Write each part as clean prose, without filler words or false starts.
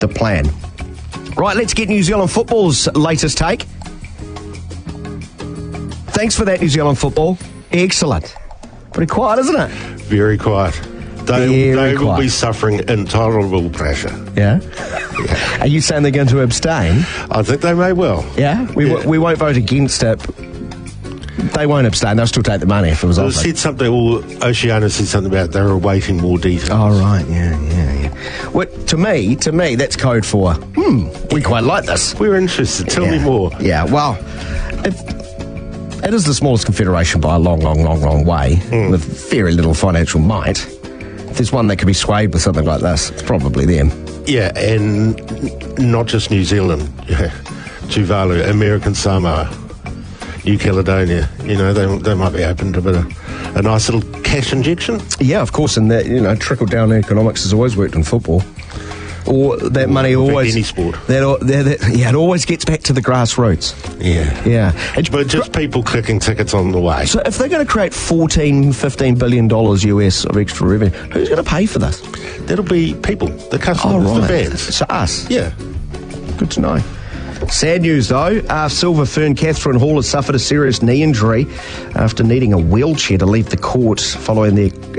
the plan. Right, let's get New Zealand football's latest take. Thanks for that, New Zealand football. Excellent. Pretty quiet, isn't it? Very quiet. They will be suffering intolerable pressure. Yeah? Are you saying they're going to abstain? I think they may well. Yeah? We won't vote against it. They won't abstain. They'll still take the money if it was offered. Said something, or Oceana said something about they were awaiting more details. Oh, right. Yeah. Well, to me, that's code for, we quite like this. We're interested. Tell me more. Yeah, well, it is the smallest confederation by a long way, with very little financial might. If there's one that can be swayed with something like this, it's probably them. Yeah, and not just New Zealand. Tuvalu, American Samoa, New Caledonia. They might be open to a nice little cash injection. Yeah, of course, and that, trickle-down economics has always worked in football. Or that money always... any sport. It always gets back to the grassroots. Yeah. But just people clicking tickets on the way. So if they're going to create $14-15 billion US of extra revenue, who's going to pay for this? That'll be people, the customers, the fans. So us? Yeah. Good to know. Sad news, though. Silver Fern Catherine Hall has suffered a serious knee injury after needing a wheelchair to leave the court following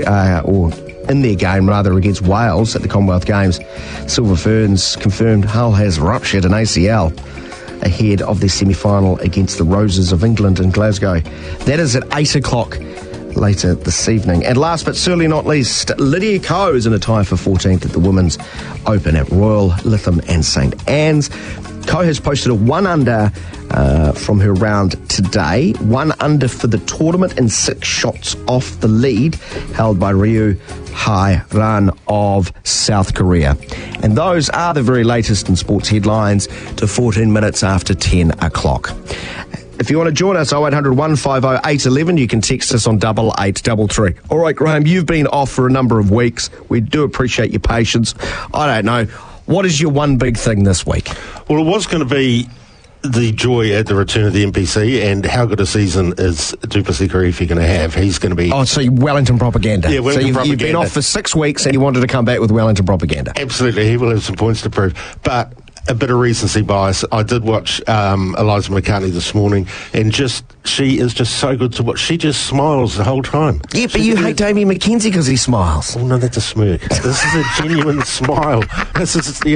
in their game, against Wales at the Commonwealth Games. Silver Ferns confirmed Hull has ruptured an ACL ahead of their semi-final against the Roses of England in Glasgow. That is at 8 o'clock later this evening. And last but certainly not least, Lydia Ko is in a tie for 14th at the Women's Open at Royal Lytham and St Anne's. Ko has posted a 1-under from her round today. 1-under for the tournament and 6 shots off the lead held by Ryu Hai-ran of South Korea. And those are the very latest in sports headlines to 14 minutes after 10 o'clock. If you want to join us, 0800 150 811, you can text us on 8833. All right, Graham, you've been off for a number of weeks. We do appreciate your patience. I don't know. What is your one big thing this week? Well, it was going to be the joy at the return of the NPC, and how good a season is Duplessis Kirifi going to have? He's going to be... Oh, so Wellington propaganda. Yeah, Wellington propaganda. You've been off for 6 weeks and you wanted to come back with Wellington propaganda. Absolutely. He will have some points to prove. But a bit of recency bias. I did watch Eliza McCartney this morning, and she is just so good to watch. She just smiles the whole time. Yeah, but you hate Damien McKenzie because he smiles. Oh no, that's a smirk. This is a genuine smile. This is, you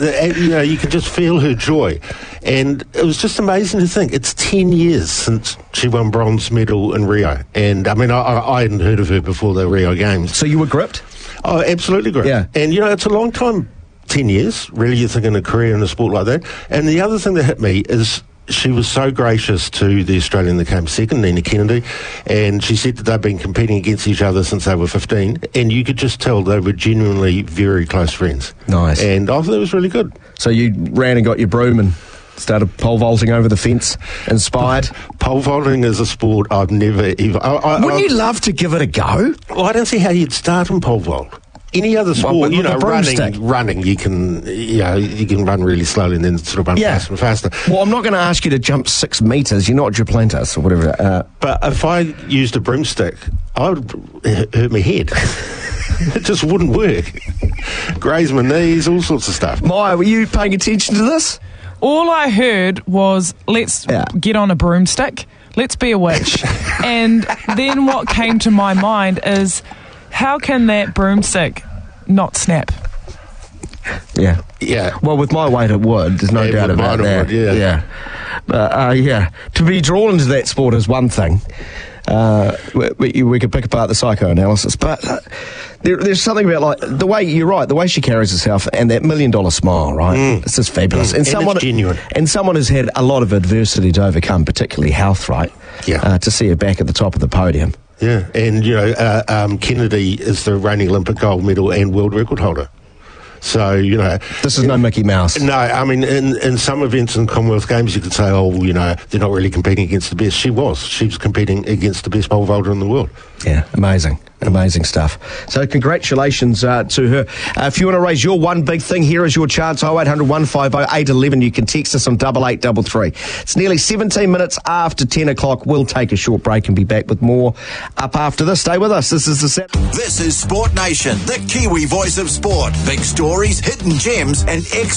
can just feel her joy, and it was just amazing to think it's 10 years since she won bronze medal in Rio. And I mean, I hadn't heard of her before the Rio Games. So you were gripped? Oh, absolutely gripped. Yeah, and it's a long time. 10 years, really, you think, in a career in a sport like that. And the other thing that hit me is she was so gracious to the Australian that came second, Nina Kennedy, and she said that they've been competing against each other since they were 15, and you could just tell they were genuinely very close friends. Nice. And I thought it was really good. So you ran and got your broom and started pole vaulting over the fence, inspired? Pole vaulting is a sport I've never even... Wouldn't you love to give it a go? Well, I don't see how you'd start in pole vault. Any other sport, running, you can run really slowly and then sort of run faster and faster. Well, I'm not going to ask you to jump 6 metres. You're not Duplantis or whatever. But if I used a broomstick, I would hurt my head. It just wouldn't work. Graze my knees, all sorts of stuff. Maya, were you paying attention to this? All I heard was, let's get on a broomstick, let's be a witch. And then what came to my mind is, how can that broomstick not snap? Yeah. Well, with my weight it would. There's no doubt about that. To be drawn into that sport is one thing. We could pick apart the psychoanalysis, but there's something about the way you're right, the way she carries herself and that $1 million smile, right? It's just fabulous. And it's genuine. And someone who's had a lot of adversity to overcome, particularly health, right? Yeah. To see her back at the top of the podium. Yeah, and Kennedy is the reigning Olympic gold medal and world record holder. So, this is no Mickey Mouse. No, I mean, in some events in Commonwealth Games, you could say, they're not really competing against the best. She was competing against the best pole vaulter in the world. Yeah, amazing. Amazing stuff. So congratulations to her. If you want to raise your one big thing, here is your chance. 0800 150 811. You can text us on 8833. It's nearly 17 minutes after 10 o'clock. We'll take a short break and be back with more up after this. Stay with us. This is the set. This is Sport Nation, the Kiwi voice of sport. Big stories, hidden gems, and